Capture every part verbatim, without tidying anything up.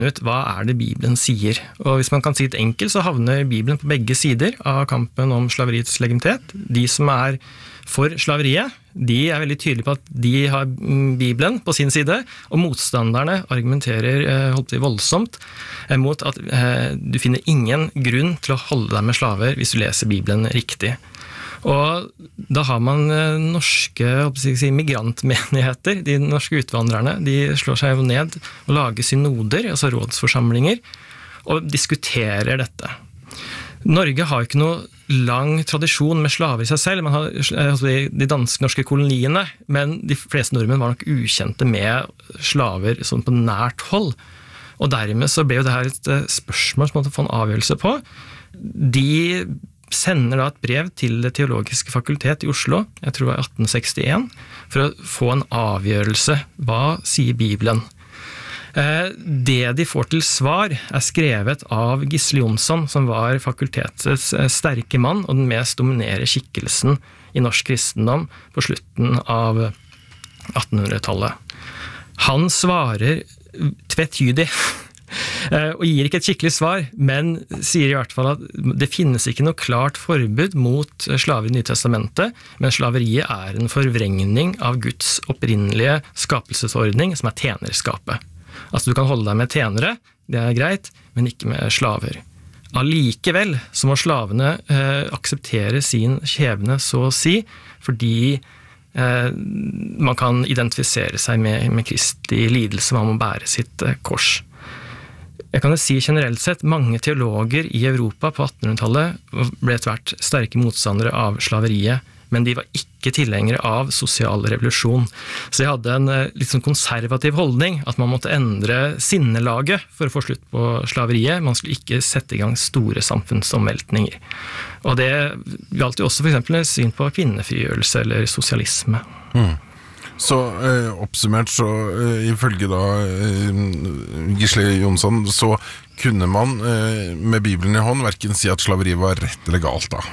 ut hva er det Bibelen sier. Og hvis man kan si det enkelt, så havner Bibelen på begge sider av kampen om slaveriets legitimitet. De som er for slaveriet, de er veldig tydelige på at de har Bibelen på sin side, og motstanderne argumenterer holdt på voldsomt mot at du finner ingen grunn til å holde deg med slaver hvis du leser Bibelen riktig. Og da har man norske si, migrantmenigheter, de norske utvandrerne, de slår seg jo ned og lager synoder, altså rådsforsamlinger, og diskuterer dette. Norge har ikke noe lang tradisjon med slaver i seg selv, man har altså, de dansk-norske koloniene, men de fleste nordmenn var nok ukjente med slaver sånn på nært hold. Og dermed så ble jo det her et spørsmål som måtte få en avgjørelse på. De sender da et brev til det teologiske fakultet i Oslo, jeg tror det var atten sekstien, for å få en avgjørelse. Hva sier Bibelen? Det de får til svar er skrevet av Gisle Jonsson, som var fakultetets sterke mann og den mest dominerende skikkelsen i norsk kristendom på slutten av attenhundretallet. Han svarer tvetydig og gir ikke et skikkelig svar, men sier i hvert fall at det finnes ikke noe klart forbud mot slaver i Nytestamentet, men slaveriet er en forvrengning av Guds opprinnelige skapelsesordning, som er tjenerskapet. Altså du kan holde deg med tjenere, det er greit, men ikke med slaver. Allikevel så må slavene eh, akseptere sin skjebne, så å si, fordi eh, man kan identifisere seg med, med Kristi lidelse, man må bære sitt eh, kors. Jeg kan jo si generelt sett, mange teologer i Europa på attenhundretallet ble etter hvert sterke motstandere av slaveriet, men de var ikke tilhengere av sosial revolusjon. Så jeg hadde en litt sånn konservativ holdning, at man måtte endre sinnelaget for å få slutt på slaveriet. Man skulle ikke sette i gang store samfunnsomveltninger. Og det gjaldt jo også for eksempel syn på kvinnefrigjørelse eller sosialisme. Mm. Så eh, oppsummert så eh, ifølge da eh, Gisle Jonsson så kunne man eh, med Bibelen i hånd hverken si at slaveri var rett eller galt da.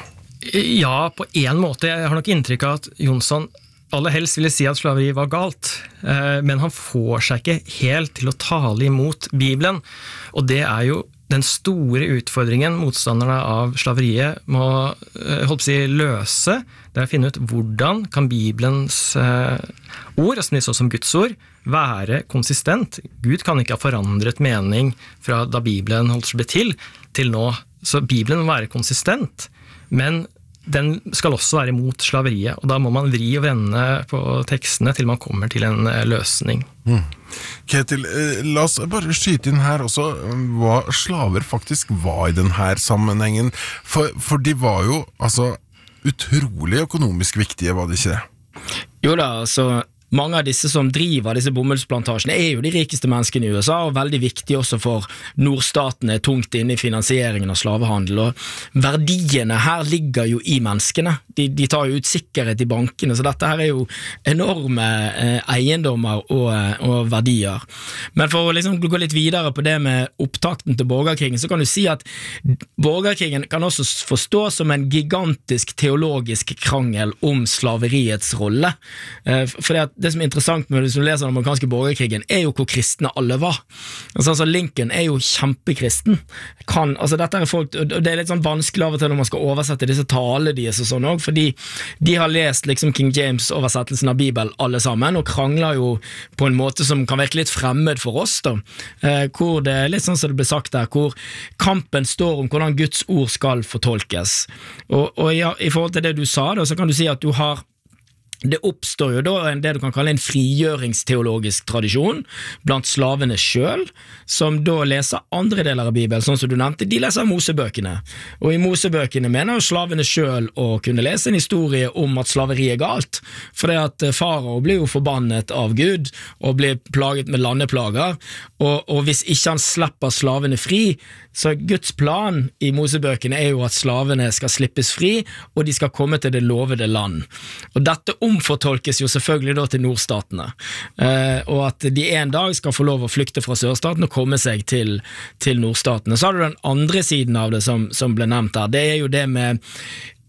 Ja, på en måte. Jeg har nok inntrykk av at Jonsson aller helst ville si at slaveri var galt, eh, men han får seg ikke helt til å tale imot Bibelen, og det er jo den store utfordringen motstanderne av slaveriet må holdt på å si, løse, det er å finne ut hvordan kan Bibelens eh, ord, altså sånn som Guds ord, være konsistent. Gud kan ikke ha forandret mening fra da Bibelen holdt seg til, til nå. Så Bibelen må være konsistent, men den skal også være mot slaveriet, og da må man vri og vende på tekstene til man kommer til en løsning. Mm. Ketil, la oss bare skyte inn her også hva slaver faktisk var i denne sammenhengen, for, for de var jo altså utrolig økonomisk viktige, var det ikke det? Jo da, altså mange av disse som driver disse bomullsplantasjene er jo de rikeste menneskene i U S A, og veldig viktig også for nordstatene tungt inne i finansieringen av slavehandel, og verdiene her ligger jo i menneskene. De, de tar jo ut sikkerhet i bankene, så dette her er jo enorme eh, eiendommer og, og verdier. Men for å liksom gå litt videre på det med opptakten til borgerkrigen, så kan du si at borgerkrigen kan også forstås som en gigantisk teologisk krangel om slaveriets rolle. Eh, for det at det som er interessant med det som leser den amerikanske borgerkrigen er jo hvor kristne alle var. Altså, altså Lincoln er jo kjempekristen. Kan, altså dette er folk, og det er litt sånn vanskelig av og til når man skal oversette disse talene deres og sånn også, fordi de har lest liksom King James oversettelsen av Bibel alle sammen, og krangler jo på en måte som kan virke litt fremmed for oss da, eh, hvor det er litt sånn som det ble sagt der, hvor kampen står om hvordan Guds ord skal fortolkes. Og, og ja, i forhold til det du sa da, så kan du si at du har det oppstår jo da en det du kan kalle en frigjøringsteologisk tradisjon blant slavene selv, som da leser andre deler av Bibelen, sånn som du nevnte, de leser Mosebøkene. Og i Mosebøkene mener jo slavene selv å kunne lese en historie om at slaveri er galt, for det at farao blir jo forbannet av Gud og blir plaget med landeplager, og, og hvis ikke han slipper slavene fri, så Guds plan i Mosebøkene er jo at slavene skal slippes fri, og de skal komme til det lovede land. Og dette omfortolkes jo selvfølgelig da til nordstatene, eh, og at de en dag skal få lov å flykte fra sørstaten og komme seg til, til nordstatene. Så har du den andre siden av det som, som ble nevnt her, det er jo det med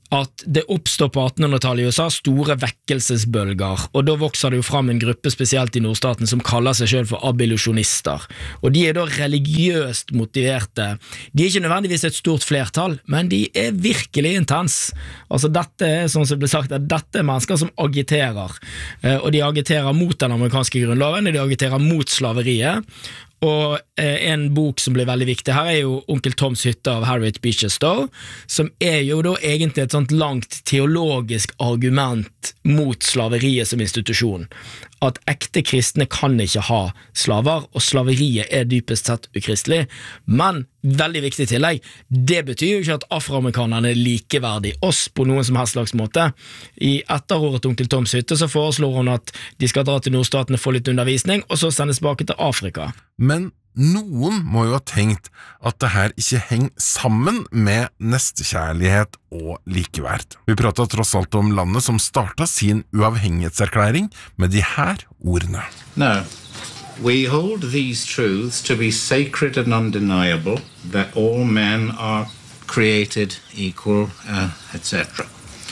at det oppstår på attenhundretallet i U S A store vekkelsesbølger, og da vokser det jo fram en gruppe spesielt i nordstaten som kaller seg selv for abolitionister, og de er da religiøst motiverte. De er ikke nødvendigvis et stort flertall, men de er virkelig intens. Altså dette er, sånn som det ble sagt, at dette er mennesker som agiterer, og de agiterer mot den amerikanske grunnloven, og de agiterer mot slaveriet. Og eh, en bok som blir veldig viktig her er jo Onkel Toms hytte av Harriet Beecher Stowe, som er jo da egentlig et sånt langt teologisk argument mot slaveriet som institusjon. At ekte kristne kan ikke ha slaver, og slaveriet er dypest sett ukristelig. Men, veldig viktig tillegg, det betyr jo ikke at afroamerikanerne er likeverdig oss på noen som helst slags måte. I etterordet til Onkel Toms hytte så foreslår hun at de skal dra til nordstatene, få litt undervisning, og så sendes tilbake til Afrika. Men noen må jo ha tenkt at det her ikke henger sammen med nestekjærlighet og likeverd. Vi pratet tross alt om landet som startet sin uavhengighetserklæring med de her ordene. No, we hold these truths to be sacred and undeniable, that all men are created equal, uh, et cetera.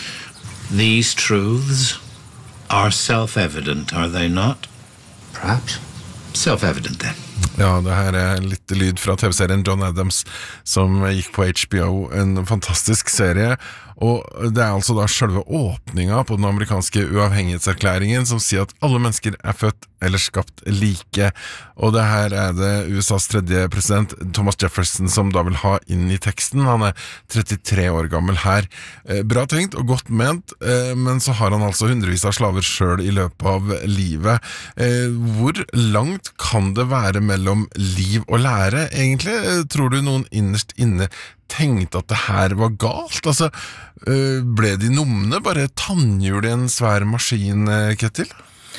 These truths are self-evident, are they not? Perhaps. Self-evident then. Ja, det her er litt lyd fra T V-serien John Adams som gikk på H B O, en fantastisk serie, og det er altså da selve åpningen på den amerikanske uavhengighetserklæringen som sier at alle mennesker er født eller skapt like, og det her er det U S A's tredje president Thomas Jefferson som da vil ha inn i teksten. Han er trettitre år gammel her. Bra tenkt og godt ment, men så har han altså hundrevis av slaver selv i løpet av livet. Hvor langt kan det være mellom liv og lære, egentlig? Tror du noen innerst inne tenkte at det her var galt? Altså, ble de numne? Bare tannhjul i en svær maskin, Ketil?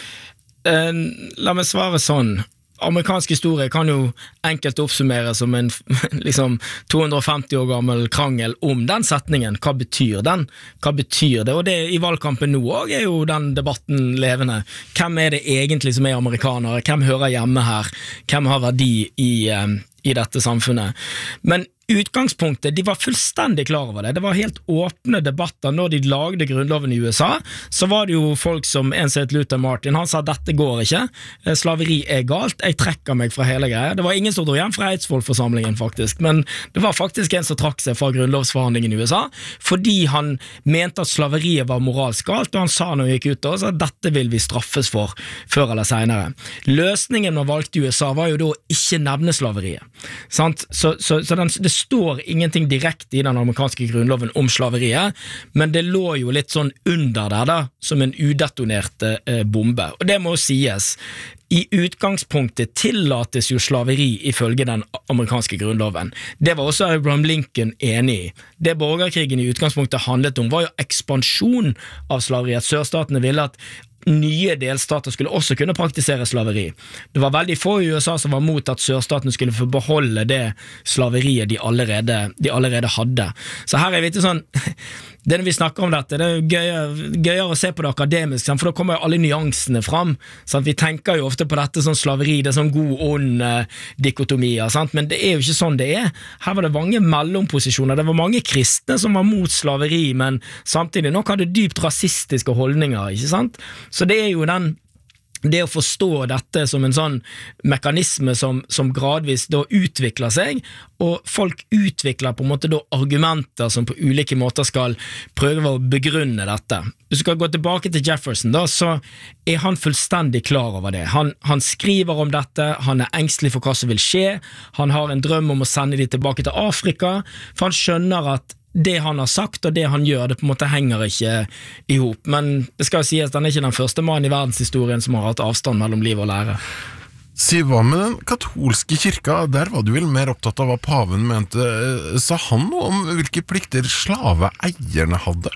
Uh, la meg svare sånn. Amerikansk historie kan jo enkelt oppsummere som en liksom to hundre og femti år gammel krangel om den setningen. Hva betyr den? Hva betyr det? Og det i valgkampen nå også er jo den debatten levende. Hvem er det egentlig som er amerikanere? Hvem hører hjemme her? Hvem har verdi i, um, i dette samfunnet? Men utgangspunktet, de var fullstendig klar over det. Det var helt åpne debatter når de lagde grunnloven i U S A. Så var det jo folk som en som het Luther Martin, han sa dette går ikke, slaveri er galt, jeg trekker meg fra hele greia. Det var ingen som dro hjem fra Eidsvoll-forsamlingen faktisk, men det var faktisk en som trakk seg fra grunnlovsforhandlingen i U S A, fordi han mente at slaveriet var moralsk galt, og han sa når han gikk ut og sa at dette vil vi straffes for før eller senere. Løsningen man valgte i U S A var jo da å ikke nevne slaveriet. Sant? Så, så, så den, det står ingenting direkte i den amerikanske grunnloven om slaveriet, men det lå jo litt sånn under der da, som en udetonert eh, bombe. Og det må sies, i utgangspunktet tillates jo slaveri ifølge den amerikanske grunnloven. Det var også Abraham Lincoln enig i. Det borgerkrigen i utgangspunktet handlet om var jo ekspansjon av slaveri, at sørstatene ville at nye delstater skulle også kunne praktisere slaveri. Det var veldig få i U S A som var mot at sørstaten skulle få beholde det slaveriet de allerede, de allerede hadde. Så her er vi ikke sånn, det når vi snakker om dette, det er gøyere, gøyere å se på det akademisk, for da kommer jo alle nyansene fram. Sant? Vi tenker jo ofte på dette som slaveri, det er sånn god-ond eh, dikotomier, sant? Men det er jo ikke sånn det er. Her var det mange mellomposisjoner, det var mange kristne som var mot slaveri, men samtidig nok hadde dypt rasistiske holdninger, ikke sant? Så det er jo den, det å forstå dette som en sånn mekanisme som, som gradvis da utvikler seg, og folk utvikler på en måte da argumenter som på ulike måter skal prøve å begrunne dette. Hvis du skal gå tilbake til Jefferson da, så er han fullstendig klar over det. Han, han skriver om dette, han er engstelig for hva som vil skje, han har en drøm om å sende de tilbake til Afrika, for han skjønner at det han har sagt og det han gjør, det på en måte henger ikke ihop. Men det skal jo sies at han er ikke den første mannen i verdenshistorien som har hatt avstand mellom liv og lære. Si, hva med den katolske kirka? Der var du vel mer opptatt av hva paven mente. Sa han noe om hvilke plikter slaveeierne hadde?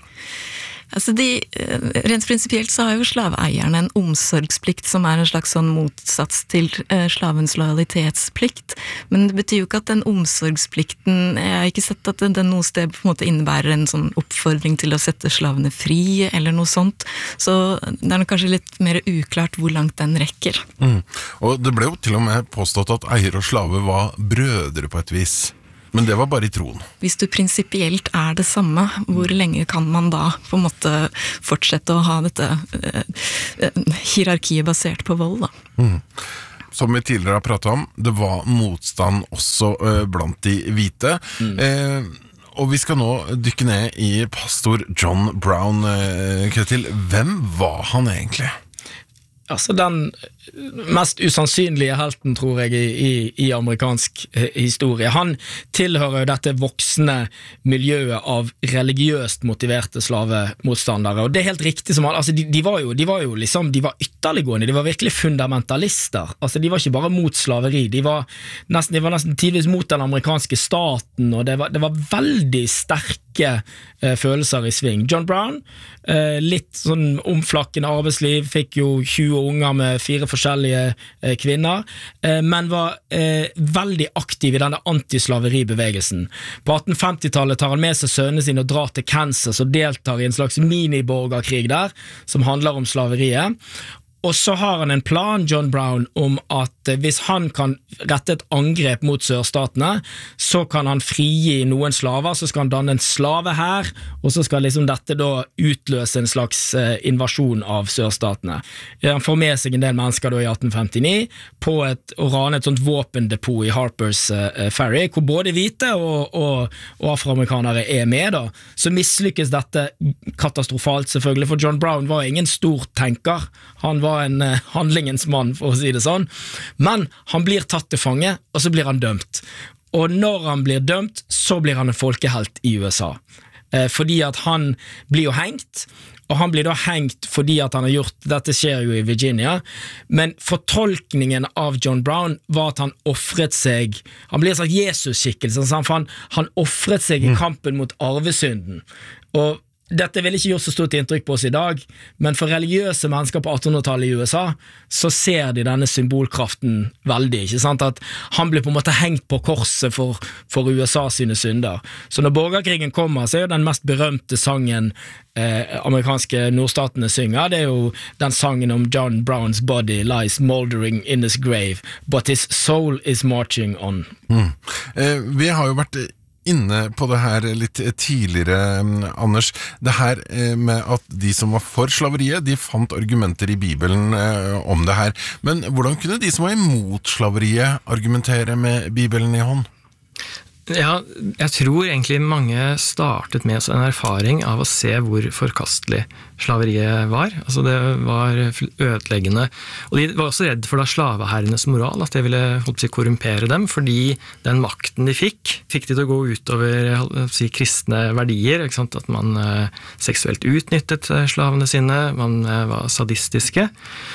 Altså de, rent prinsipielt så har jo slaveeierne en omsorgsplikt som er en slags sånn motsats til eh, slavens lojalitetsplikt, men det betyr jo ikke at den omsorgsplikten, jeg har ikke sett at den, den noe sted på en måte innebærer en sånn oppfordring til å sette slavene fri eller noe sånt, så det er nok kanskje litt mer uklart hvor langt den rekker. Mm. Og det ble jo til og med påstått at eier og slave var brødre på et vis. Men det var bare i troen. Hvis du prinsipielt er det samme, hvor lenge kan man da på en måte fortsette å ha dette eh, hierarkiet basert på vold, da? Mm. Som vi tidligere har pratet om, det var motstand også eh, blant de hvite. Mm. Eh, og vi skal nå dykke ned i pastor John Brown. Eh, Ketil, hvem var han egentlig? Altså den mest usannsynlige helten, tror jeg, i, i, i amerikansk historie. Han tilhører jo dette voksne miljøet av religiøst motiverte slavemotstandere, og det er helt riktig som han, altså de, de var jo, de var jo liksom, de var ytterliggående, de var virkelig fundamentalister, altså de var ikke bare mot slaveri, de var nesten, de var nesten tidvis mot den amerikanske staten, og det var, det var veldig sterke eh, følelser i sving. John Brown, eh, litt sånn omflakkende arbeidsliv, fikk jo tjue unger med fire forskjellige eh, kvinner, eh, men var eh, veldig aktiv i denne antislaveribevegelsen. På attenhundre-femtitallet tar han med seg sønnene sine og drar til Kansas og deltar i en slags mini-borgerkrig der, som handler om slaveriet. Og så har han en plan, John Brown, om at hvis han kan rette et angrep mot sørstatene, så kan han frigi noen slaver, så skal han danne en slave her, og så skal liksom dette da utløse en slags invasjon av sørstatene. Han får med seg en del mennesker da i atten femtini på et, å rane et sånt våpendepot i Harpers uh, Ferry, hvor både hvite og, og, og afroamerikanere er med da. Så mislykkes dette katastrofalt selvfølgelig, for John Brown var ingen stor tenker, han var en uh, handlingens mann, for å si det sånn, men han blir tatt til fange, og så blir han dømt. Og når han blir dømt, så blir han en folkehelt i U S A. Eh, fordi at han blir jo hengt, og han blir da hengt fordi at han har gjort, dette skjer jo i Virginia, men fortolkningen av John Brown var at han offret seg, han blir en slags Jesus-skikkelse, for han, han offret seg i kampen mot arvesynden, og dette vil ikke gjort så stort inntrykk på oss i dag, men for religiøse mennesker på attenhundretallet i U S A, så ser de denne symbolkraften veldig, ikke sant? At han blir på en måte hengt på korset for, for U S A sine synder. Så når borgerkrigen kommer, så er jo den mest berømte sangen eh, amerikanske nordstatene synger, det er jo den sangen om John Browns body lies moldering in his grave, but his soul is marching on. Mm. Eh, vi har jo vært inne på det her litt tidligere, Anders, det her med at de som var for slaveriet, de fant argumenter i Bibelen eh, om det her. Men hvordan kunne de som var imot slaveriet argumentere med Bibelen i hånd? Ja, jeg tror egentlig mange startet med en erfaring av å se hvor forkastelig slaveriet var. Altså det var ødeleggende. Og de var også redd for da slaveherrenes moral, at det ville holdt på å si, korrumpere dem, fordi den makten de fikk, fikk de til å gå utover si, kristne verdier, ikke sant? At man eh, seksuelt utnyttet slavene sine, man eh, var sadistiske.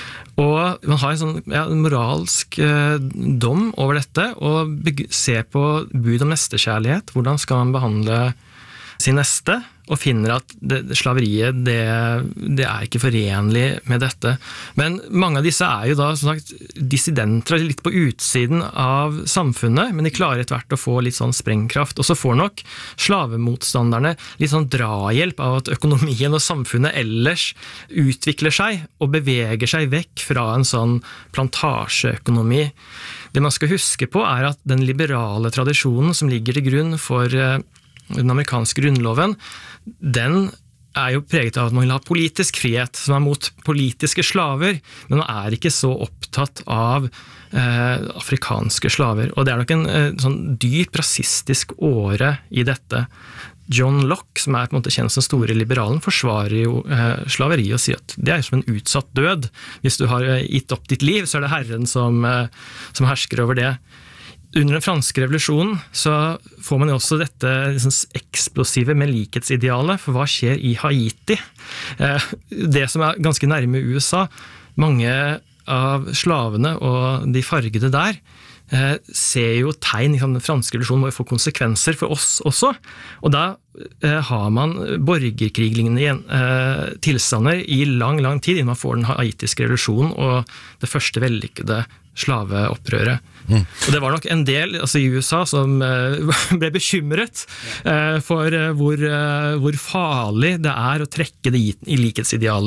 Og man har en sånn ja, moralsk eh, dom over dette, og se på bud om nestekjærlighet, hvordan skal man behandle sin neste, og finner at det, slaveriet, det, det er ikke forenlig med dette. Men mange av disse er jo da, som sagt, dissidenter, litt på utsiden av samfunnet, men de klarer etter hvert å få litt sånn sprengkraft. Og så får nok slavemotstanderne litt sånn drahjelp av at økonomien og samfunnet ellers utvikler seg, og beveger seg vekk fra en sånn plantasjeøkonomi. Det man skal huske på er at den liberale tradisjonen som ligger til grunn for den amerikanske grunnloven, den er jo preget av at man vil ha politisk frihet, som er mot politiske slaver, men man er ikke så opptatt av eh, afrikanske slaver. Og det er nok en eh, sånn dyp rasistisk åre i dette. John Locke, som er på en måte kjent som store liberalen, forsvarer jo eh, slaveri og sier at det er som en utsatt død. Hvis du har eh, gitt opp ditt liv, så er det Herren som, eh, som hersker over det. Under den franske revolusjonen så får man jo også dette liksom, eksplosive med likhetsidealet, for hva skjer i Haiti? Eh, det som er ganske nærme U S A, mange av slavene og de fargede der eh, ser jo tegn, liksom, den franske revolusjonen må jo få konsekvenser for oss også, og da eh, har man borgerkriglignende eh, tilstander i lang, lang tid, innen man får den haitiske revolusjonen og det første vellykkede slaveopprøret. Mm. Og det var nok en del altså i U S A som uh, ble bekymret uh, for uh, hvor, uh, hvor farlig det er å trekke det i likhetsidealet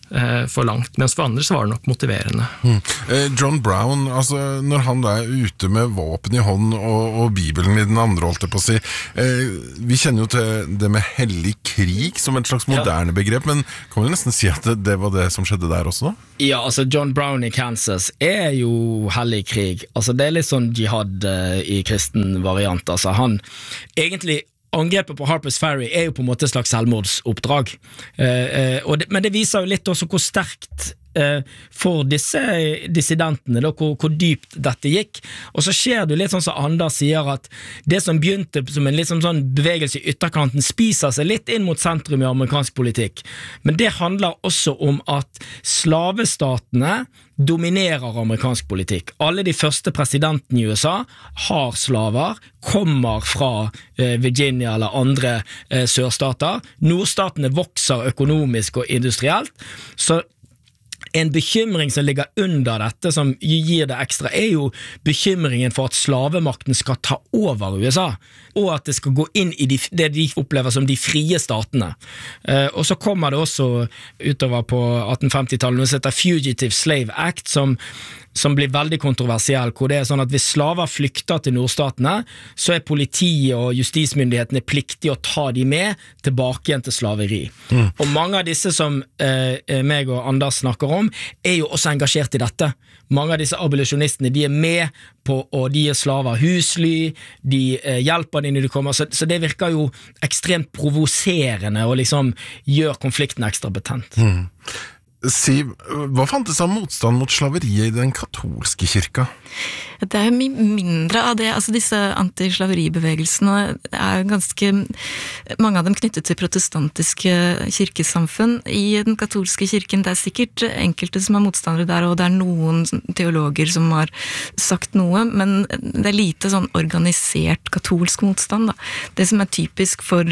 eh, for langt, mens for andre så var det nok motiverende. Mm. Eh, John Brown, altså når han da er ute med våpen i hånd og, og Bibelen i den andre, holdt jeg på å si, eh, vi kjenner jo til det med hellig krig som et slags moderne ja. begrep, men kan vi nesten si at det, det var det som skjedde der også da? Ja, altså John Brown i Kansas er jo hellig krig, altså det er litt sånn jihad eh, i kristen variant, altså han egentlig angrepet på Harper's Ferry er jo på en måte et slags selvmordsoppdrag, eh, eh, og det, men det viser jo litt også hvor sterkt eh, for disse dissidentene, da, hvor, hvor dypt dette gikk, og så skjer det jo litt sånn som Anders sier, at det som begynte som en litt sånn, sånn bevegelse i ytterkanten spiser seg litt inn mot sentrum i amerikansk politikk, men det handler også om at slavestatene dominerer amerikansk politikk. Alle de første presidentene i U S A har slaver, kommer fra eh, Virginia eller andre eh, sørstater. Nordstatene vokser økonomisk og industrielt, så en bekymring som ligger under dette, som gir det ekstra, er jo bekymringen for at slavemakten skal ta over U S A, og at det skal gå inn i de, det de opplever som de frie statene. Eh, og så kommer det også utover på attenhundre-femtitallet noe som heter Fugitive Slave Act, som som blir veldig kontroversiell, hvor det er sånn at hvis slaver flykter til nordstatene, så er politiet og justismyndighetene pliktige å ta de med tilbake igjen til slaveri. Mm. Og mange av disse som eh, meg og Anders snakker om, er jo også engasjert i dette. Mange av disse abolitionistene, de er med på, og de er slaver husly, de eh, hjelper de når de kommer, så, så det virker jo ekstremt provoserende og liksom gjør konflikten ekstra betent. Mm. Siv, hva fantes av motstand mot slaveriet i den katolske kirka? Det er jo mye mindre av det, altså disse antislaveribevegelsene er ganske, mange av dem knyttet til protestantiske kirkesamfunn. I den katolske kirken, det er sikkert enkelte som er motstandere der, og det er noen teologer som har sagt noe, men det er lite sånn organisert katolsk motstand, da. Det som er typisk for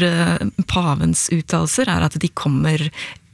pavens uttalelser er at de kommer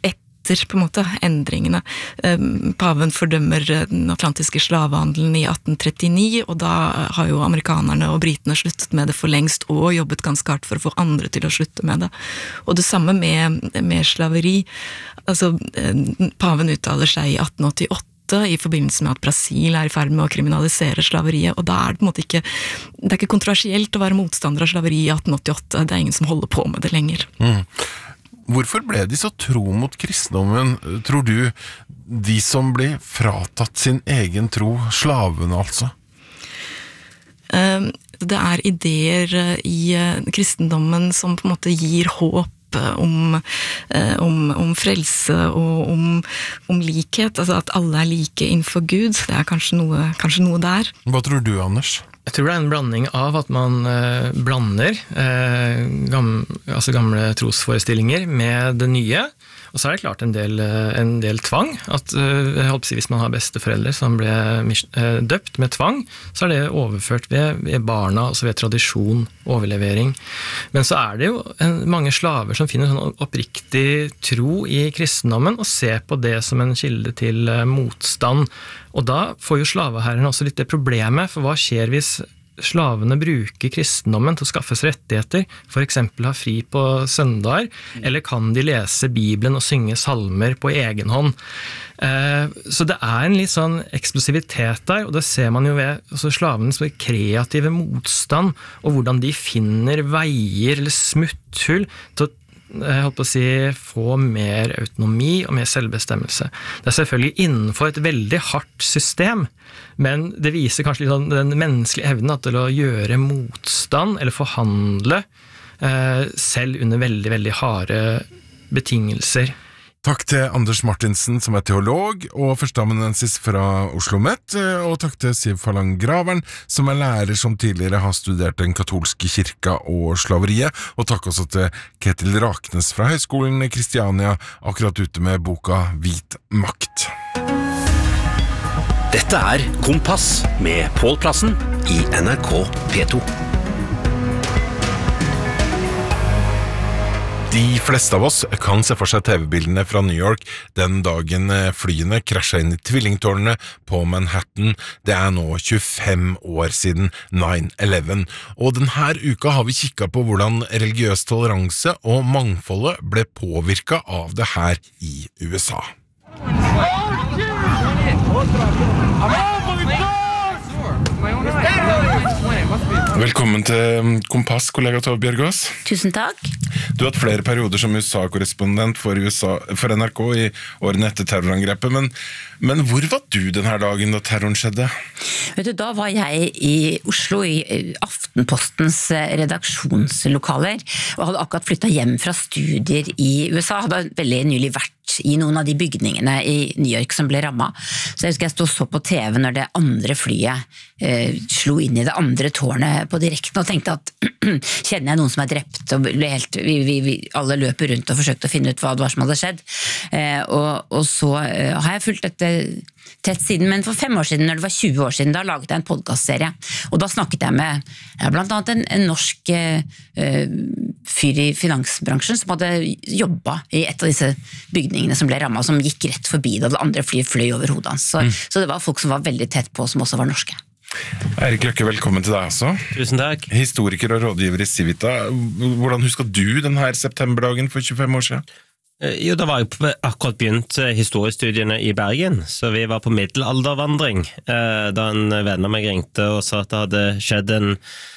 på en måte endringene. Paven fordømmer den atlantiske slavehandelen i atten trettini, og da har jo amerikanerne og britene sluttet med det for lengst, og jobbet ganske hardt for å få andre til å slutte med det. Og det samme med, med slaveri. Altså, paven uttaler seg i atten åttiåtte i forbindelse med at Brasil er i ferd med å kriminalisere slaveriet, og da er det på en måte ikke, det er ikke kontroversielt å være motstander av slaveri i atten åttiåtte, det er ingen som holder på med det lenger. Mm. Hvorfor ble de så tro mot kristendommen, tror du, de som ble fratatt sin egen tro, slavene altså? Det er ideer i kristendommen som på en måte gir håp om, om, om frelse og om, om likhet, altså at alle er like innenfor Gud, det er kanskje noe, kanskje noe der. Hva tror du, Anders? Jeg tror det er en blanding av at man eh, blander eh, gamle, altså gamle trosforestillinger med det nye, og så er det klart en del, en del tvang, at eh, jeg håper å si, hvis man har besteforeldre som ble eh, døpt med tvang, så er det overført ved, ved barna, altså ved tradisjon, overlevering. Men så er det jo en, mange slaver som finner sånn oppriktig tro i kristendommen, og ser på det som en kilde til eh, motstand. Og da får jo slaveherrene også litt det problemet, for hva skjer hvis slavene bruker kristendommen til å skaffe seg rettigheter, for eksempel ha fri på søndager, eller kan de lese Bibelen og synge salmer på egen hånd? Så det er en litt sånn eksplosivitet der, og det ser man jo ved altså slavenes kreative motstand, og hvordan de finner veier eller smutthull til å jeg holdt på å si, få mer autonomi og mer selvbestemmelse. Det er selvfølgelig innenfor et veldig hardt system, men det viser kanskje litt sånn den menneskelige evnen til å gjøre motstand eller forhandle eh, selv under veldig, veldig harde betingelser. Takk til Anders Martinsen, som er teolog og førsteamanuensis fra OsloMet, og takk til Siv Fallang Gravern, som er lærer som tidligere har studert den katolske kirka og slaveriet, og takk også til Ketil Raknes fra Høgskolen i Kristiania, akkurat ute med boka Hvit makt. Dette er Kompass med Pål Plassen i N R K P to. De fleste av oss kan se for seg T V-bildene fra New York den dagen flyene krasjet inn i tvillingtårnene på Manhattan. Det er nå tjuefem år siden nine eleven, og denne uka har vi kikket på hvordan religiøs toleranse og mangfoldet ble påvirket av det her i U S A. Velkommen til Kompass, kollega Tove Bjørgaas. Tusen takk. Du har hatt flere perioder som U S A-korrespondent for, U S A, for N R K i årene etter terrorangrepet, men, men hvor var du denne dagen da terroren skjedde? Vet du, da var jeg i Oslo i Aftenpostens redaksjonslokaler, og hadde akkurat flyttet hjem fra studier i U S A, hadde veldig nylig vært i noen av de bygningene i New York som ble rammet. Så jeg husker jeg stod og så på T V når det andre flyet eh, slo inn i det andre tårnet på direkten, og tenkte at kjenner jeg noen som er drept, og ble helt, vi, vi, vi alle løper rundt og forsøkte å finne ut hva det var som hadde skjedd. Eh, og, og så eh, har jeg fulgt dette tett siden, men for fem år siden, når det var tjue år siden, da laget jeg en podcastserie, og da snakket jeg med ja, blant annet en, en norsk eh, fyr i finansbransjen som hadde jobbet i et av disse bygningene som ble rammet, som gikk rett forbi da det andre flyet fløy over hodet hans. Så, mm. så det var folk som var veldig tett på, som også var norske. Erik Løkke, velkommen til deg også. Tusen takk. Historiker og rådgiver i Civita. Hvordan husker du denne septemberdagen for tjuefem år siden? Jo, da var jeg akkurat begynt historiestudiene i Bergen, så vi var på middelaldervandring, da en venn av meg ringte og sa at det hadde skjedd en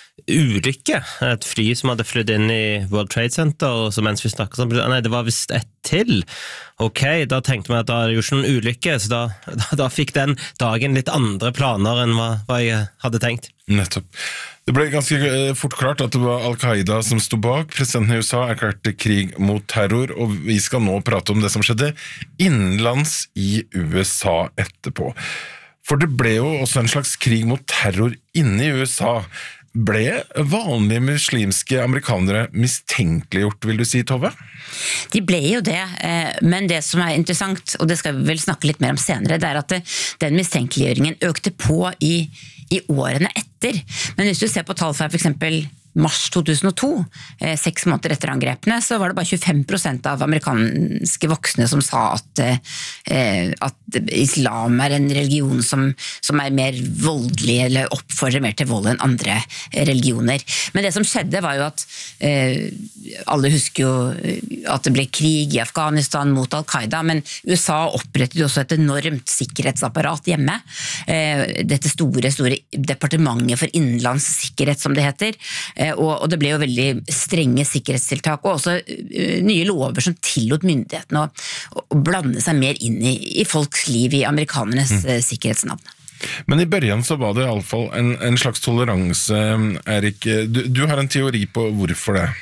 ulykke, et fly som hadde flytt inn i World Trade Center, og så mens vi snakket sånn, nei, det var vist ett til. Ok, da tenkte vi at da er det jo ikke noen ulykke, så da, da, da fikk den dagen litt andre planer enn hva, hva jeg hadde tenkt. Nettopp. Det ble ganske fort klart at det var Al-Qaida som stod bak. Presidenten i U S A erklærte krig mot terror, og vi skal nå prate om det som skjedde innenlands i U S A etterpå. For det ble jo også en slags krig mot terror inne i U S A. Ble vanlige muslimske amerikanere mistenkeliggjort, vil du si, Tove? De ble jo det, men det som er interessant, og det skal vi vel snakke litt mer om senere, det er at det, den mistenkeliggjøringen økte på i, i årene etter. Men hvis du ser på tall fra for eksempel mars to tusen og to, eh, seks måneder etter angrepene, så var det bare tjuefem prosent av amerikanske voksne som sa at, eh, at islam er en religion som, som er mer voldelig, eller oppfordrer mer til vold enn andre religioner. Men det som skjedde var jo at eh, alle husker jo at det ble krig i Afghanistan mot Al-Qaida, men U S A opprettet jo også et enormt sikkerhetsapparat hjemme. Eh, dette store, store departementet for innenlandssikkerhet, som det heter. Og det ble jo veldig strenge sikkerhetstiltak, og også nye lover som tillot myndighetene å, å blande seg mer inn i, i folks liv, i amerikanernes mm. sikkerhetsnavn. Men i børjan så var det i alle fall en, en slags toleranse, Erik. Du, du har en teori på hvorfor det?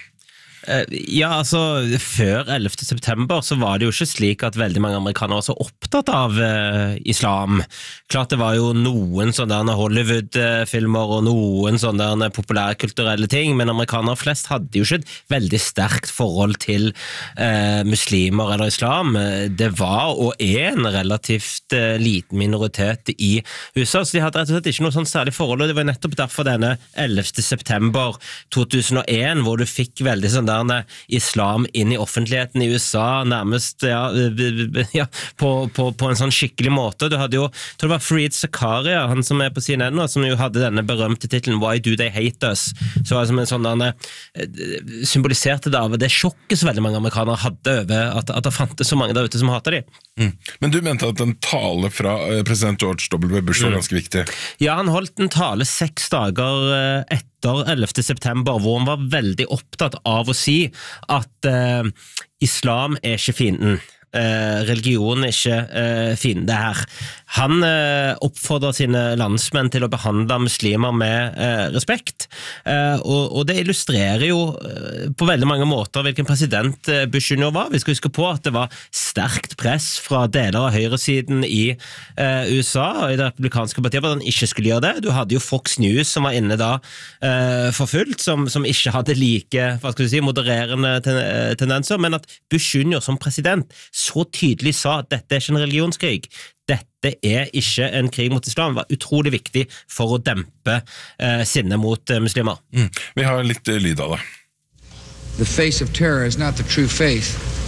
Ja, altså, før ellevte september så var det jo ikke slik at veldig mange amerikanere var så opptatt av eh, islam. Klart det var jo noen sånne Hollywood-filmer og noen sånne populærkulturelle ting, men amerikanere flest hadde jo ikke et veldig sterkt forhold til eh, muslimer eller islam. Det var og er en relativt eh, liten minoritet i U S A, så de hadde rett og slett ikke noe sånn særlig forhold, og det var nettopp derfor denne ellevte september to tusen og en, hvor du fikk veldig sånn islam inn i offentligheten i U S A, nærmest ja, ja, på, på, på en sånn skikkelig måte. Du hadde jo, jeg tror det var Fareed Zakaria, han som er på C N N, som jo hadde denne berømte titelen Why Do They Hate Us? Så var det som en sånn denne, symboliserte det av det sjokket som veldig mange amerikanere hadde over at, at det fantes så mange der ute som hater de. Mm. Men du mente at en tale fra president George W. Bush var ganske viktig? Ja, han holdt en tale seks dager etter ellevte september, hvor han var veldig opptatt av å si at eh, islam er ikke fienden. Eh, religion er ikke eh, fiende her. Han eh, oppfordrer sine landsmenn til å behandle muslimer med eh, respekt, eh, og, og det illustrerer jo eh, på veldig mange måter hvilken president eh, Bush junior var. Vi skal huske på at det var sterkt press fra deler av høyresiden i eh, U S A og i det republikanske partiet på at han ikke skulle gjøre det. Du hadde jo Fox News som var inne da eh, for fullt, som, som ikke hadde like, hva skal du si, modererende ten, tendenser, men at Bush junior som president så tydelig sa at dette er ikke en religionskrig. Dette er ikke en krig mot islam. Det var utrolig viktig for å dempe eh, sinne mot eh, muslimer. Mm. Vi har litt uh, lyd av det. The face of terror is not the true faith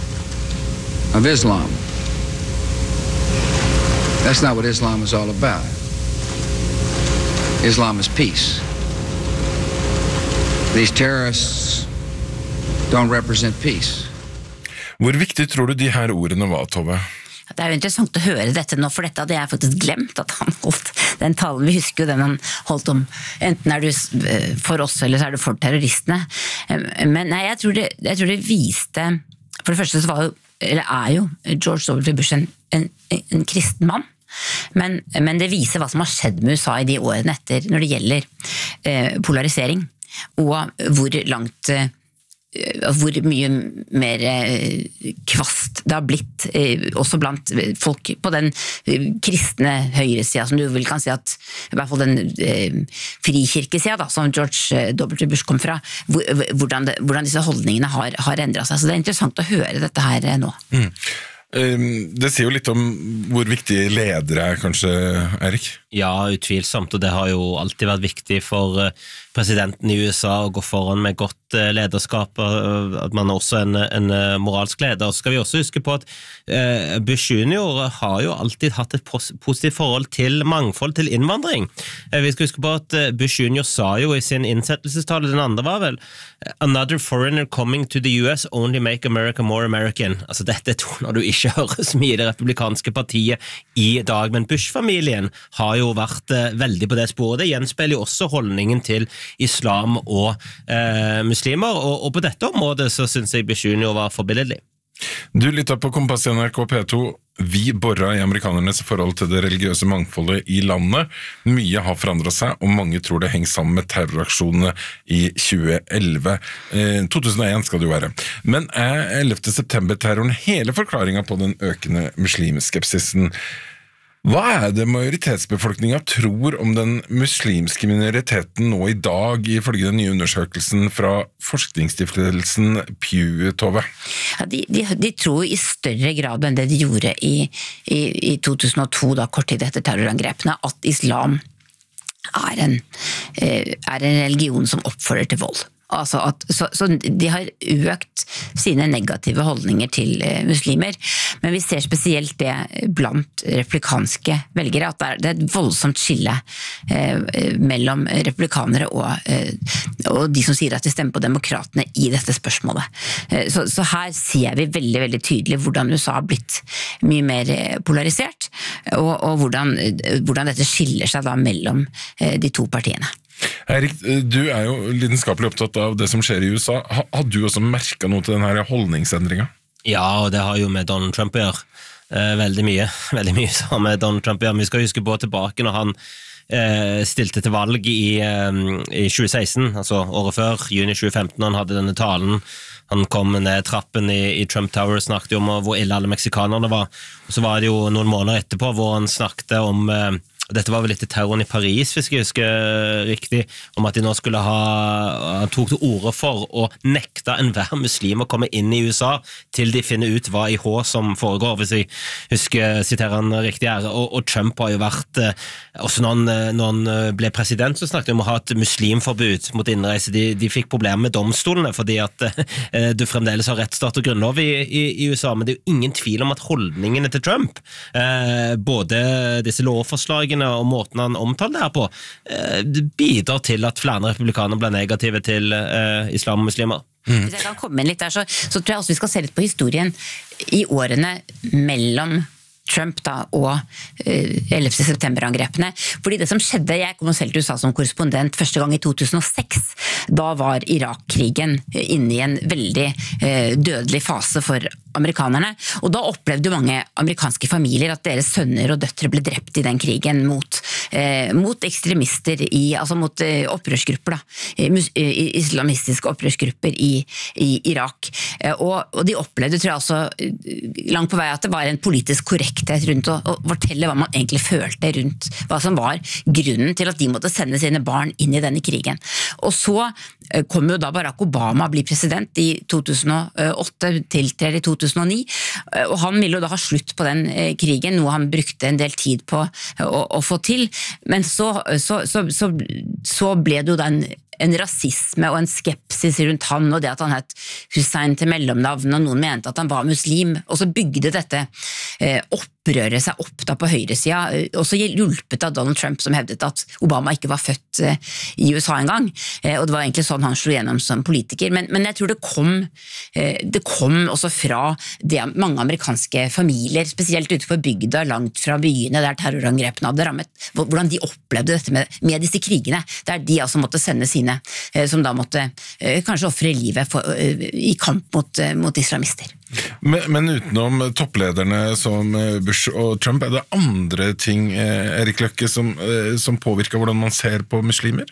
of Islam. That's not what Islam is all about. Islam is peace. These terrorists don't represent peace. Hvor viktig tror du de her ordene var, Tove? Det er jo interessant å høre dette nå, for dette hadde jeg faktisk glemt at han holdt den talen. Vi husker jo den han holdt om, enten er du for oss eller så er du for terroristene. Men nei, jeg tror det, jeg tror det viste, for det første så var jo, eller er jo George W. Bush en, en, en kristen mann. Men, men det viser hva som har skjedd med U S A i de årene etter når det gjelder eh, polarisering, og hvor langt eh, hvor mye mer kvast det har blitt, også blant folk på den kristne høyresida, som du vel kan si at, i hvert fall den frikirkesida da, som George W. Bush kom fra, hvordan, det, hvordan disse holdningene har, har endret seg. Så det er interessant å høre dette her nå. Mm. Det sier jo litt om hvor viktige ledere er, kanskje, Erik? Ja, utvilsomt, og det har jo alltid vært viktig for presidenten i U S A å gå foran med godt lederskap, at man er også en, en moralsk leder. Og så skal vi også huske på at Bush junior har jo alltid hatt et positivt forhold til mangfold, til innvandring. Vi skal huske på at Bush junior sa jo i sin innsettelsestale, den andre var vel, «Another foreigner coming to the U S only make America more American». Altså dette er toner du ikke hører så mye i det republikanske partiet i dag, men Bush-familien har jo vært veldig på det sporet. Det gjenspeiler jo også holdningen til islam og eh, muslimer, og, og på dette området så synes jeg Bush junior var forbilledlig. Du lytter på Kompass i N R K P to. Vi borrer i amerikanernes forhold til det religiøse mangfoldet i landet. Mye har forandret seg, og mange tror det henger sammen med terroraksjonene i tjue elleve. Eh, to tusen og en skal det jo være. Men er ellevte september-terroren hele forklaringen på den økende muslimskepsisen? Hva er det majoritetsbefolkningen tror om den muslimske minoriteten nå i dag, ifølge den nye undersøkelsen fra forskningsstiftelsen Pew, Tove? Ja, de, de, de tror i større grad enn det de gjorde i, i, i to tusen og to, da, kort tid etter terrorangrepene, at islam er en, er en religion som oppfordrer til vold. Altså at, så, så de har økt sine negative holdninger til eh, muslimer, men vi ser spesielt det blant republikanske velgere, at det er, det er et voldsomt skille eh, mellom republikanere og, eh, og de som sier at de stemmer på demokratene i dette spørsmålet. Eh, så, så her ser vi veldig, veldig tydelig hvordan U S A har blitt mye mer polarisert, og, og hvordan, hvordan dette skiller seg da mellom eh, de to partiene. Erik, du er jo lidenskapelig opptatt av det som skjer i U S A. Har du også merket noe til denne holdningsendringen? Ja, og det har jo med Donald Trump å gjøre. Eh, veldig mye. Veldig mye som med Donald Trump å gjøre. Vi skal huske på tilbake når han eh, stilte til valg i, eh, i tjue seksten, altså året før, juni tjue femten, når han hadde denne talen. Han kom ned trappen i, i Trump Tower og snakket om hvor ille alle meksikanerne var. Og så var det jo noen måneder etterpå hvor han snakket om eh, dette var vel litt terroren i Paris, hvis jeg husker riktig, om at de nå skulle ha, han tok til orde for å nekte enhver muslim å komme inn i U S A til de finner ut hva I H som foregår, hvis jeg husker, siterer han riktig her. Og, og Trump har jo vært, også når han, når han ble president, så snakket de om å ha et muslimforbud mot innreise. De, de fikk problemer med domstolene, fordi at eh, du fremdeles har rettsstat og grunnlov i, i, i U S A, men det er jo ingen tvil om at holdningene til Trump, eh, både disse lovforslagene og måten han omtaler det her på, bidrar til at flere republikaner blir negative til uh, islam og muslimer. Mm. Hvis jeg kan komme inn litt der, så, så tror jeg også vi skal se litt på historien i årene mellom Trump da, og ellevte september-angrepene. Fordi det som skjedde, jeg kom selv til U S A som korrespondent første gang i to tusen og seks, da var Irak-krigen inne i en veldig eh, dødelig fase for amerikanerne, og da opplevde mange amerikanske familier at deres sønner og døtre ble drept i den krigen mot, eh, mot ekstremister, i, altså mot eh, opprørsgrupper, da, mus, eh, islamistiske opprørsgrupper i, i Irak. Eh, og, og de opplevde, tror jeg også, langt på vei at det var en politisk korrekthet rundt å, å fortelle hva man egentlig følte rundt hva som var grunnen til at de måtte sende sine barn inn i denne krigen. Og så eh, kom jo da Barack Obama bli president i to tusen og åtte, tiltrer i to tusen og ni, og han ville jo da ha slutt på den eh, krigen, noe han brukte en del tid på å, å få til, men så, så, så, så, så ble det jo da en, en rasisme og en skepsis rundt han, og det at han het Hussein til mellomnavn, og noen mente at han var muslim, og så bygde dette eh, opprøre seg opp da på høyresida, også hjulpet av Donald Trump som hevdet at Obama ikke var født eh, i U S A en gang, eh, og det var egentlig sånn han slo gjennom som politiker, men, men jeg tror det kom, eh, det kom også fra det mange amerikanske familier, spesielt ute på bygda, langt fra byene der terrorangrepene hadde rammet, hvordan de opplevde dette med, med disse krigene, der de altså måtte sende sine, eh, som da måtte eh, kanskje offre livet for, eh, i kamp mot, eh, mot islamister. Men, men utenom topplederne som Bush og Trump, er det andre ting, eh, Erik Løkke, som, eh, som påvirker hvordan man ser på muslimer?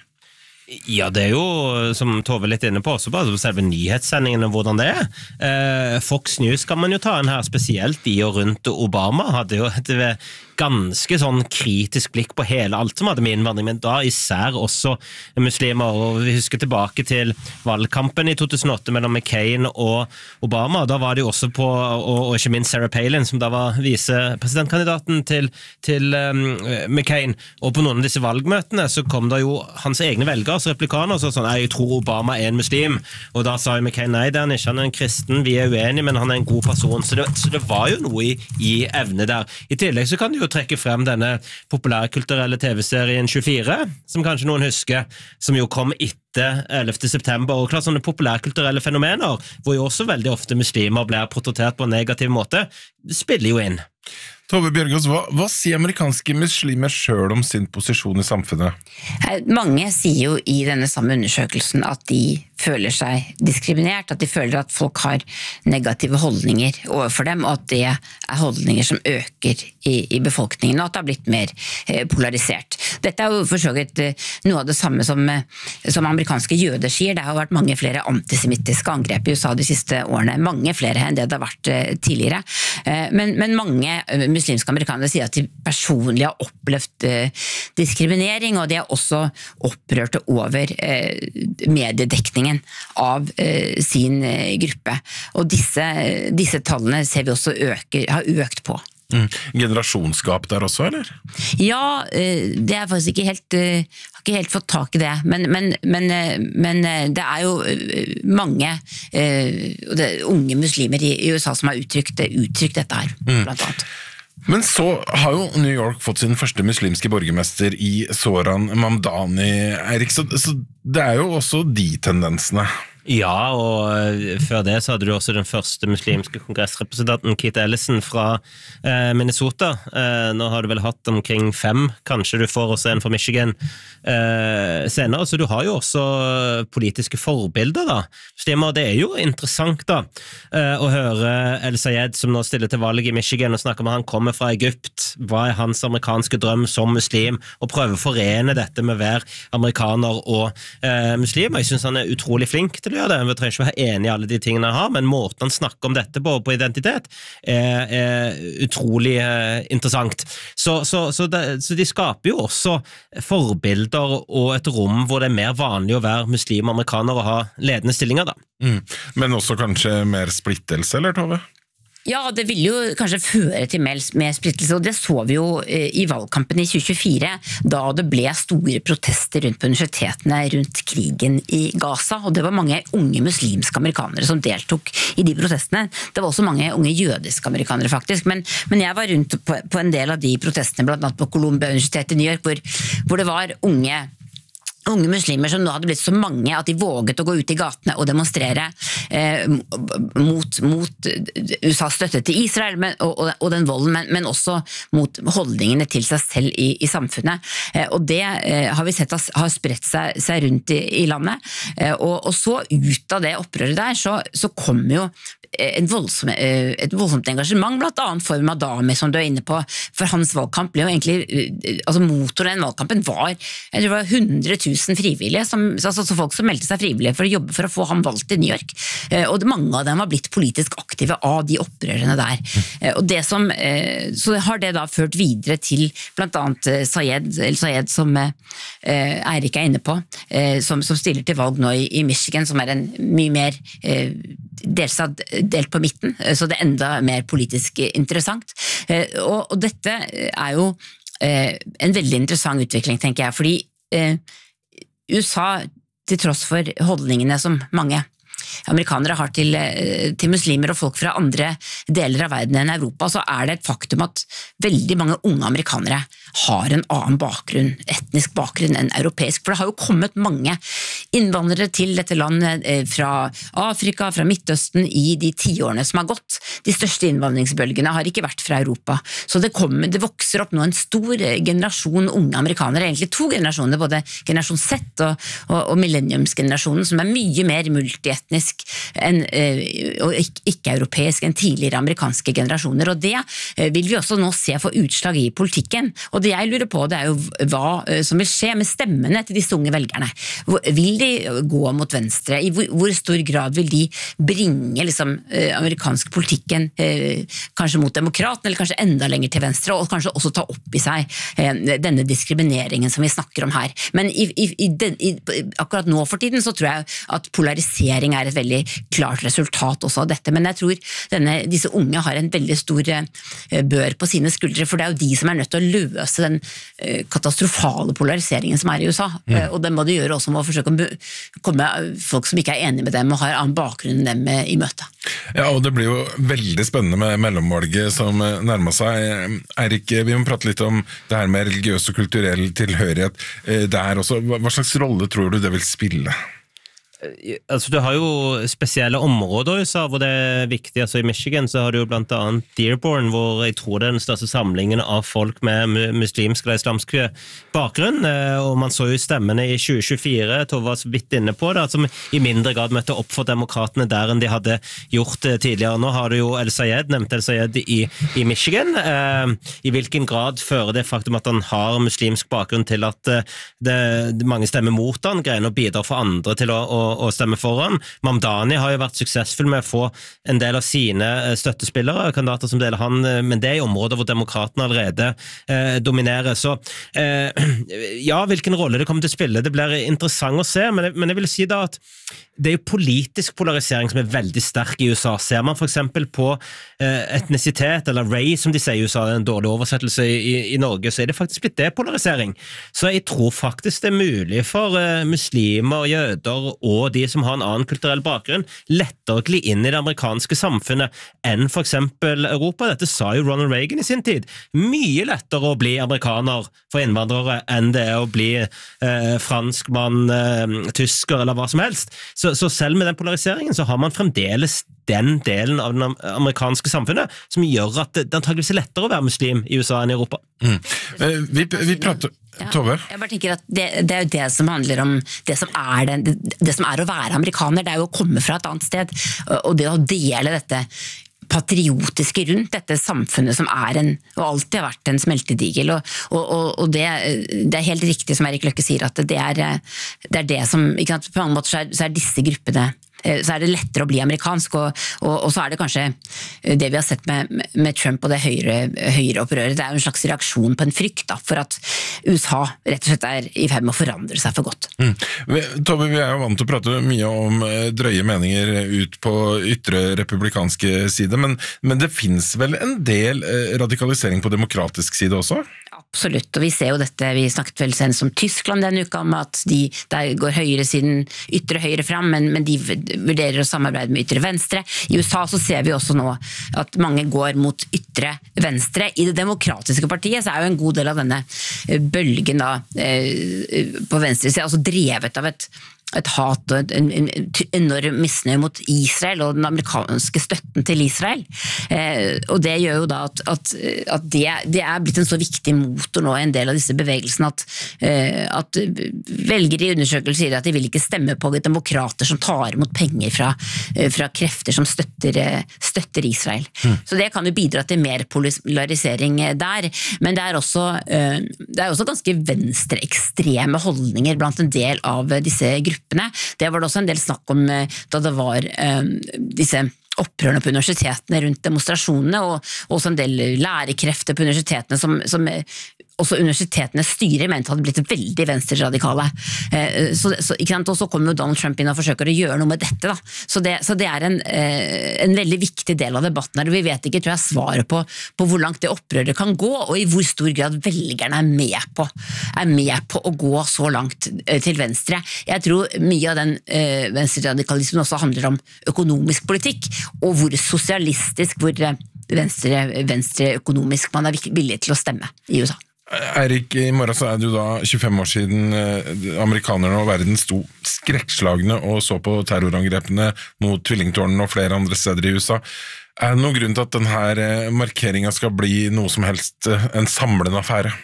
Ja, det er jo, som Tove litt inne på, også bare selve nyhetssendingen og hvordan det er. Eh, Fox News kan man jo ta en her, spesielt i og rundt Obama, hadde jo et ganske sånn kritisk blikk på hele alt som hadde med innvandring, men da især også muslimer, og vi husker tilbake til valgkampen i to tusen og åtte mellom McCain og Obama, da var det jo også på, og, og ikke minst Sarah Palin, som da var visepresidentkandidaten til, til um, McCain, og på noen av disse valgmøtene så kom da jo hans egne velgere, altså replikaner, så sånn, jeg tror Obama er en muslim, og da sa jo McCain, nei, det er han ikke, han er en kristen, vi er uenige, men han er en god person, så det, så det var jo noe i, i evne der. I tillegg så kan du jo trekke frem denne populærkulturelle T V-serien tjuefire, som kanskje noen husker, som jo kom etter ellevte september, og klart sånne populærkulturelle fenomener, hvor jo også veldig ofte muslimer blir portrettert på en negativ måte, spiller jo inn. Tove Bjørgaas, hva, hva sier amerikanske muslimer selv om sin posisjon i samfunnet? Mange sier jo i denne samme undersøkelsen at de føler seg diskriminert, at de føler at folk har negative holdninger overfor dem, og at det er holdninger som øker i, i befolkningen, og at det har blitt mer eh, polarisert. Dette er jo for så vidt eh, noe av det samme som, eh, som amerikanske jøder sier. Det har vært mange flere antisemittiske angrep i U S A de siste årene, mange flere enn det det har vært eh, tidligere. Eh, men, men mange eh, muslimske amerikanere sier at de personlig har opplevd eh, diskriminering, og de er også opprørte over eh, mediedekningen av eh, sin eh, gruppe. Og disse, disse tallene ser vi også øker, har økt på. Mm. Generasjonsgap der også, eller? Ja, eh, det er faktisk ikke helt, eh, har ikke helt fått tak i det, men, men, men, eh, men eh, det er jo eh, mange eh, det, unge muslimer i, i U S A som har uttrykt, uttrykt dette her, mm. blant annet. Men så har jo New York fått sin første muslimske borgermester i Zohran Mamdani, Erik, så, så det er jo også de tendensene. Ja, og før det så hadde du også den første muslimske kongressrepresentanten Keith Ellison fra eh, Minnesota. Eh, nå har du vel hatt omkring fem, kanskje du får også en fra Michigan eh, senere, så du har jo også politiske forbilder da. Stemmer, det er jo interessant da, eh, å høre El Sayed som nå stiller til valg i Michigan og snakker om at han kommer fra Egypt, hva er hans amerikanske drøm som muslim, og prøve å forene dette med hver amerikaner og eh, muslim. Jeg synes han er utrolig flink til å gjøre det, vi trenger ikke være enig i alle de tingene han har, men måten han snakker om dette på, på identitet er, er utrolig eh, interessant. Så, så, så, det, så de skaper jo også forbilder og et rom hvor det er mer vanlig å være muslim og amerikaner og ha ledende stillinger da. Mm. Men også kanskje mer splittelse, eller Tove? Ja, det vil jo kanskje føre til mer splittelse, og det så vi jo i valgkampen i tjue tjuefire, da det ble store protester rundt på universitetene rundt krigen i Gaza, og det var mange unge muslimske amerikanere som deltok i de protestene. Det var også mange unge jødiske amerikanere faktisk, men, men jeg var rundt på, på en del av de protestene, blant annet på Columbia-universitetet i New York, hvor, hvor det var unge unge muslimer som nå hadde blitt så mange at de våget å gå ut i gatene og demonstrere eh, mot, mot U S A's støtte til Israel men, og, og den volden, men, men også mot holdningene til seg selv i, i samfunnet. Eh, og det eh, har vi sett har spredt seg, seg rundt i, i landet. Eh, og, og så ut av det opprøret der, så, så kom jo en voldsom, et voldsomt engasjement, blant annet for Madami, som du er inne på, for hans valgkamp ble jo egentlig, altså motoren i den valgkampen var, jeg tror det var hundre tusen frivillige, som, altså folk som meldte seg frivillige for å jobbe for å få ham valgt i New York, og mange av dem var blitt politisk aktive av de opprørene der. Og det som, så har det da ført videre til blant annet Sayed, El Sayed, som Eirik er inne på, som, som stiller til valg nå i, i Michigan, som er en mye mer delstat delt på midten, så det er enda mer politisk interessant. Og, og dette er jo en veldig interessant utvikling, tenker jeg, fordi U S A til tross for holdningene som mange amerikanere har til, til muslimer og folk fra andre deler av verden enn Europa, så er det et faktum at veldig mange unge amerikanere har en annen bakgrunn, etnisk bakgrunn enn europeisk, for det har jo kommet mange innvandrere til dette landet fra Afrika, fra Midtøsten i de tiårene som har gått. De største innvandringsbølgene har ikke vært fra Europa, så det, kommer, det vokser opp nå en stor generasjon unge amerikanere, egentlig to generasjoner, både generasjon Z og, og, og millenniumsgenerasjonen, som er mye mer multietnisk enn, og ikke-europeisk enn tidligere amerikanske generasjoner, og det vil vi også nå se få utslag i politikken. Og det jeg lurer på, det er jo hva som vil skje med stemmene til disse unge velgerne. Vil de gå mot venstre? I hvor, hvor stor grad vil de bringe liksom, amerikansk politikken kanskje mot demokraten, eller kanskje enda lenger til venstre, og kanskje også ta opp i seg denne diskrimineringen som vi snakker om her. Men i, i, i den, i, akkurat nå for tiden så tror jeg at polarisering er et veldig klart resultat også av dette, men jeg tror denne, disse unge har en veldig stor bør på sine skuldre, for det er jo de som er nødt til å løse den katastrofale polariseringen som er i U S A, mm. og det må de gjøre også med å forsøke å komme folk som ikke er enige med dem og har annen bakgrunn enn dem i møte. Ja, og det blir jo veldig spennende med mellomvalget som nærmer seg. Eirik, vi må prate litt om det her med religiøs og kulturell tilhørighet. Det er også, hva slags rolle tror du det vil spille? Altså, du har jo spesielle områder i U S A hvor det er viktig. Altså, i Michigan så har du jo blant annet Dearborn, hvor jeg tror det er den største samlingen av folk med muslimsk eller islamsk bakgrunn, og man så jo stemmene i tjue tjuefire, Tove var så vidt inne på det, som i mindre grad møtte opp for demokratene der enn de hadde gjort tidligere. Nå har du jo El Sayed, nevnt El Sayed i, i Michigan. I hvilken grad fører det faktum at han har muslimsk bakgrunn til at det, mange stemmer mot han, greier å bidra for andre til å, å og stemme foran. Mamdani har jo vært suksessfull med å få en del av sine støttespillere, kandidater som deler han, men det er i områder hvor demokratene allerede eh, dominerer. Så eh, ja, hvilken rolle det kommer til å spille, det blir interessant å se, men jeg, men jeg vil si da at det er jo politisk polarisering som er veldig sterk i U S A. Ser man for eksempel på eh, etnisitet, eller race, som de sier i U S A, en dårlig oversettelse i, i, i Norge, så er det faktisk blitt depolarisering. Så jeg tror faktisk det er mulig for eh, muslimer, jøder og de som har en annen kulturell bakgrunn, lettere å gli inn i det amerikanske samfunnet enn for eksempel Europa. Dette sa jo Ronald Reagan i sin tid. Mye lettere å bli amerikaner for innvandrere enn det er å bli eh, franskmann, eh, tysker eller hva som helst. Så, så selv med den polariseringen så har man fremdeles den delen av det amerikanske samfunnet som gjør at det antageligvis er lettere å være muslim i U S A enn i Europa. Mm. Vi, vi prater... Ja, jeg bare tenker at det, det er jo det som handler om det som, er det, det, det som er å være amerikaner, det er jo å komme fra et annet sted, og det å dele dette patriotiske rundt dette samfunnet som er en, og alltid har vært en smeltedigel, og, og, og det, det er helt riktig som Erik Løkke sier, at det er det, er det som, ikke sant, på mange måter så er, så er disse gruppene så er det lettere å bli amerikansk, og, og, og så er det kanskje det vi har sett med, med Trump og det høyre, høyre opprøret, det er jo en slags reaksjon på en frykt da, for at U S A rett og slett er i ferd med å forandre seg for godt. Mm. Tove, vi er jo vant til å prate mye om drøye meninger ut på ytre republikanske side, men, men det finnes vel en del radikalisering på demokratisk side også? Absolutt, og vi ser jo dette, vi snakket vel senest om Tyskland denne uka, om at de der går høyre siden ytre høyre frem, men, men de vurderer å samarbeide med ytre venstre. I U S A så ser vi også nå at mange går mot ytre venstre. I det demokratiske partiet så er jo en god del av denne bølgen da, på venstre siden, altså drevet av et et hat og en, en, en enorm misnøye mot Israel og den amerikanske støtten til Israel. Eh, og det gjør jo da at, at, at det, det er blitt en så viktig motor nå i en del av disse bevegelsene at, eh, at velgere i undersøkelser sier at de vil ikke stemme på demokrater som tar imot penger fra, fra krefter som støtter, støtter Israel. Mm. Så det kan jo bidra til mer polarisering der, men det er også, eh, det er også ganske venstreekstreme holdninger blant en del av disse gruppene. Det var det også en del snakk om da det var um, disse opprørene på universitetene rundt demonstrasjonene, og også en del lærekrefter på universitetene som, som også universitetene styrer mente hadde blitt veldig venstreradikale. Så, så, ikke sant? Og så kommer jo Donald Trump inn og forsøker å gjøre noe med dette. Da. Så, det, så det er en, en veldig viktig del av debatten her. Vi vet ikke, tror jeg, svaret på, på hvor langt det opprøret kan gå, og i hvor stor grad velgerne er med på, er med på å gå så langt til venstre. Jeg tror mye av den eh, venstreradikalismen også handler om økonomisk politikk, og hvor sosialistisk, hvor venstre, venstre økonomisk man er villig til å stemme i U S A. Eirik, i morgen så er det jo da tjuefem år siden eh, amerikanerne og verden sto skrekkslagne og så på terrorangrepene mot tvillingtårnene og flere andre steder i U S A. Er det noen grunn til at denne markeringen skal bli noe som helst en samlende affære?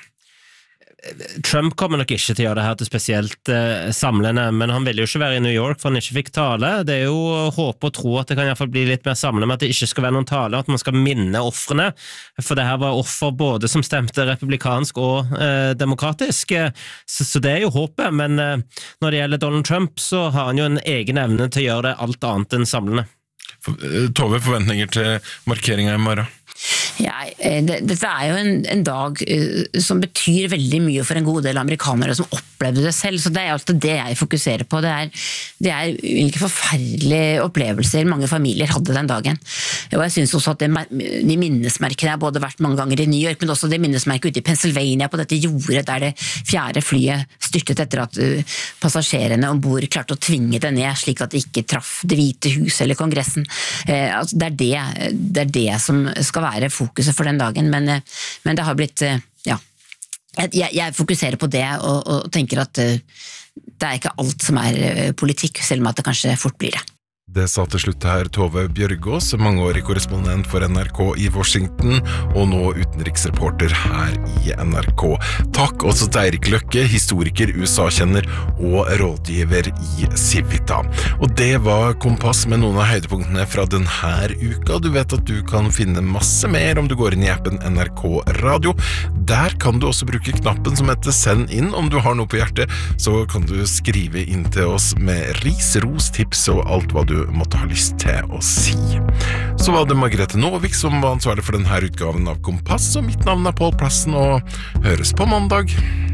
Trump kommer nok ikke til å gjøre det her til spesielt eh, samlende, men han vil jo ikke være i New York for han ikke fikk tale. Det er jo håp og tro at det kan i hvert fall bli litt mer samlende med at det ikke skal være noen tale, at man skal minne offrene, for det her var offer både som stemte republikansk og eh, demokratisk, så, så det er jo håpet, men eh, når det gjelder Donald Trump så har han jo en egen evne til å gjøre det alt annet enn samlende. Tove, forventninger til markeringen i morgen? Ja, det, dette er jo en, en dag uh, som betyr veldig mye for en god del amerikanere som opplevde det selv, så det er alltid det jeg fokuserer på. Det er, det er hvilke forferdelige opplevelser mange familier hadde den dagen. Og jeg synes også at det, de minnesmerkene har både vært mange ganger i New York, men også det minnesmerket ute i Pennsylvania på dette jordet der det fjerde flyet styrtet etter at uh, passasjerene ombord klarte å tvinge det ned, slik at det ikke traff Det hvite hus eller kongressen. Uh, altså det, er det, det er det som skal være fokuset for den dagen, men, men det har blitt, ja, jeg, jeg fokuserer på det og, og tenker at det er ikke alt som er politikk, selv om at det kanskje fort blir det. Det sa til slutt her Tove Bjørgaas, mangeårig korrespondent for N R K i Washington, og nå utenriksreporter her i N R K. Takk også til Eirik Løkke, historiker, U S A-kjenner og rådgiver i Civita. Og det var Kompass med noen av høydepunktene fra denne uka. Du vet at du kan finne masse mer om du går inn i appen N R K Radio. Der kan du også bruke knappen som heter Send inn. Om du har noe på hjertet, så kan du skrive inn til oss med ris, ros, tips og alt hva du måtte ha lyst til å si. Så var det Margrethe Nåvik som var ansvarlig for denne utgaven av Kompass, og mitt navn er Pål Plassen, og høres på mandag.